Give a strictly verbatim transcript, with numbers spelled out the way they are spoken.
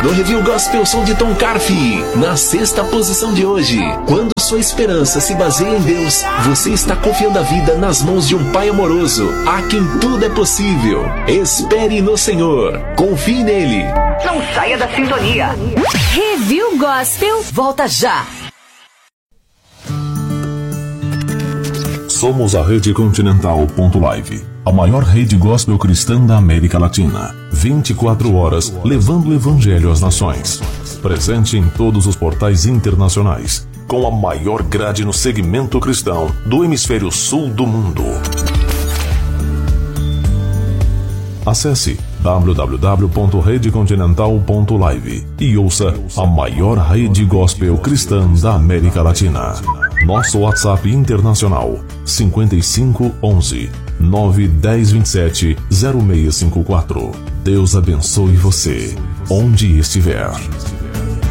No Review Gospel Som de Tom Carfi, na sexta posição de hoje. Quando sua esperança se baseia em Deus, você está confiando a vida nas mãos de um Pai amoroso, a quem tudo é possível. Espere no Senhor, confie nele. Não saia da sintonia. Review Gospel, volta já. Somos a Rede Continental ponto live, a maior rede gospel cristã da América Latina. vinte e quatro horas levando o evangelho às nações. Presente em todos os portais internacionais, com a maior grade no segmento cristão do hemisfério sul do mundo. Acesse w w w ponto rede continental ponto live e ouça a maior rede gospel cristã da América Latina. Nosso WhatsApp internacional cinquenta e cinco onze nove dez vinte e sete zero seis cinco quatro. Deus abençoe você, onde estiver.